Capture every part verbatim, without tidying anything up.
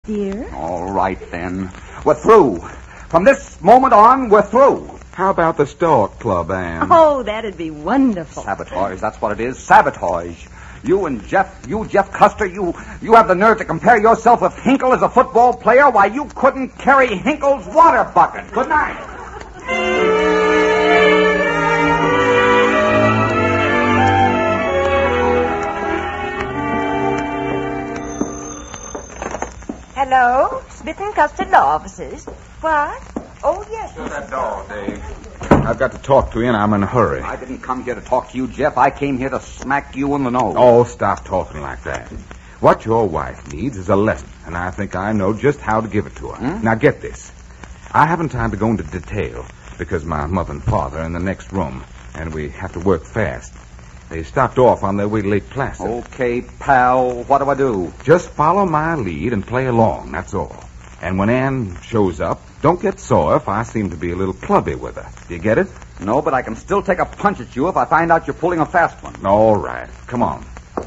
dear. All right, then. We're through. From this moment on, we're through. How about the Stork Club, Anne? Oh, that'd be wonderful. Sabotage, that's what it is. Sabotage. You and Jeff, you, Jeff Custer, you you have the nerve to compare yourself with Hinkle as a football player? Why, you couldn't carry Hinkle's water bucket. Good night. Hello? Smith and Custer Law Offices. What? Oh, yes. Shut that door, Dave. I've got to talk to you, and I'm in a hurry. I didn't come here to talk to you, Jeff. I came here to smack you in the nose. Oh, stop talking like that. What your wife needs is a lesson, and I think I know just how to give it to her. Hmm? Now, get this. I haven't time to go into detail because my mother and father are in the next room, and we have to work fast. They stopped off on their way to Lake Placid. Okay, pal. What do I do? Just follow my lead and play along, that's all. And when Anne shows up, don't get sore if I seem to be a little clubby with her. Do you get it? No, but I can still take a punch at you if I find out you're pulling a fast one. All right. Come on.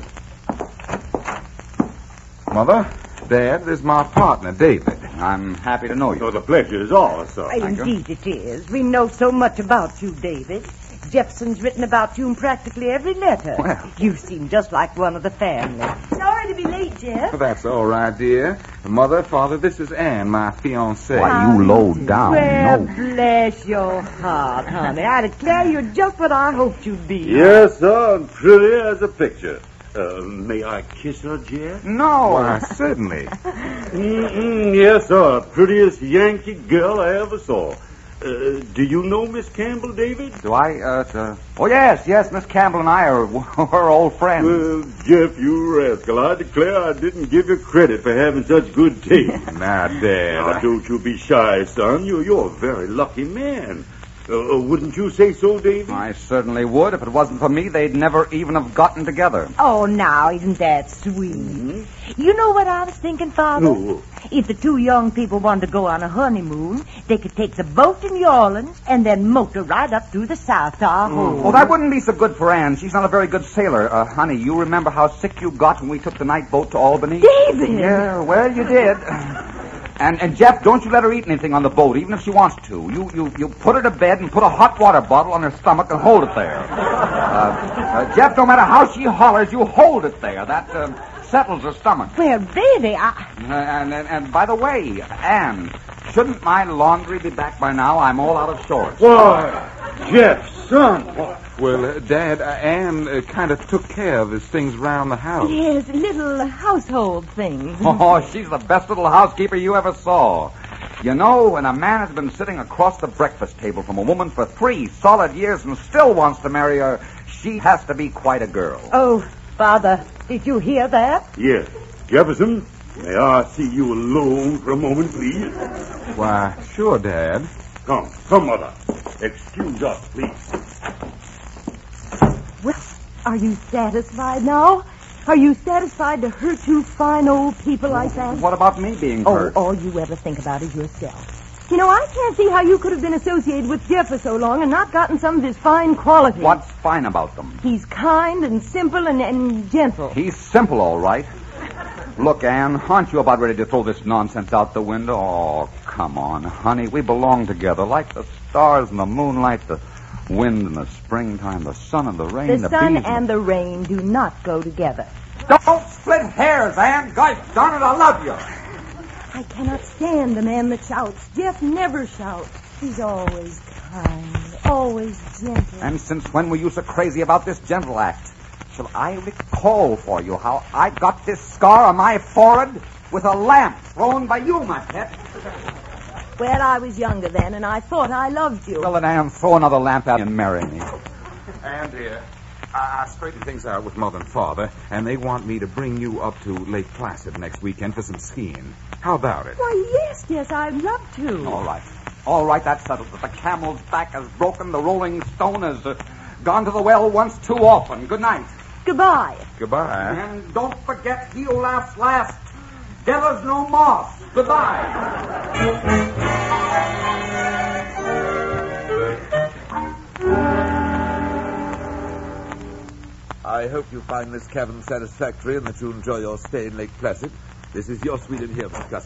Mother, Dad, this is my partner, David. I'm happy to know you. Oh, the pleasure is ours, sir. Indeed it is. We know so much about you, David. Jefferson's written about you in practically every letter. Well. You seem just like one of the family. Sorry to be late, Jeff. That's all right, dear. Mother, Father, this is Anne, my fiancée. Why, you low down. Well, No. bless your heart, honey. I declare you're just what I hoped you'd be. Yes, sir, and pretty as a picture. Uh, may I kiss her, Jeff? No. Why, certainly. Mm-mm, yes, sir. Prettiest Yankee girl I ever saw. Uh, do you know Miss Campbell, David? Do I, uh, uh, oh, yes, yes, Miss Campbell and I are we're old friends. Well, Jeff, you rascal. I declare I didn't give you credit for having such good taste. Now, Dad. Now, don't you be shy, son. You, you're a very lucky man. Uh, uh, wouldn't you say so, David? I certainly would. If it wasn't for me, they'd never even have gotten together. Oh, now, isn't that sweet? Mm-hmm. You know what I was thinking, Father? No. If the two young people wanted to go on a honeymoon, they could take the boat to New Orleans and then motor right up through the South to our home. Well, that wouldn't be so good for Anne. She's not a very good sailor. Uh, honey, you remember how sick you got when we took the night boat to Albany? David! Yeah, well, you did. And, and Jeff, don't you let her eat anything on the boat, even if she wants to. You you you put her to bed and put a hot water bottle on her stomach and hold it there. Uh, uh, Jeff, no matter how she hollers, you hold it there. That uh, settles her stomach. Well, baby, I... Uh, and, and and by the way, Anne, shouldn't my laundry be back by now? I'm all out of shorts. Why, Jeff, son. What? Well, uh, Dad, uh, Anne uh, kind of took care of his things around the house. Yes, little household things. Oh, she's the best little housekeeper you ever saw. You know, when a man has been sitting across the breakfast table from a woman for three solid years and still wants to marry her, she has to be quite a girl. Oh, Father, did you hear that? Yes. Jefferson, may I see you alone for a moment, please? Why, sure, Dad. Come, come, Mother. Excuse us, please. Well, are you satisfied now? Are you satisfied to hurt two fine old people like that? What about me being Oh, hurt? all you ever think about is yourself. You know, I can't see how you could have been associated with Jeff for so long and not gotten some of his fine qualities. What's fine about them? He's kind and simple and, and gentle. He's simple, all right. Look, Anne, aren't you about ready to throw this nonsense out the window? Oh, come on, honey. We belong together like the stars and the moonlight, the wind in the springtime, the sun and the rain. The, the sun bees and the rain do not go together. Don't split hairs, Anne. Gosh darn it, I love you. I cannot stand a man that shouts. Jeff never shouts. He's always kind, always gentle. And since when were you so crazy about this gentle act? Shall I recall for you how I got this scar on my forehead with a lamp thrown by you, my pet? Well, I was younger then, and I thought I loved you. Well, then, Anne, throw another lamp out and marry me. And, dear, I, I straightened things out with Mother and Father, and they want me to bring you up to Lake Placid next weekend for some skiing. How about it? Why, yes, yes, I'd love to. All right. All right, that settles it. The camel's back is broken. The rolling stone has uh, gone to the well once too often. Good night. Goodbye. Goodbye. And don't forget, he who laughs last gathers no moss. Goodbye. I hope you find this cabin satisfactory and that you enjoy your stay in Lake Placid. This is your Sweden here, Miss Custer.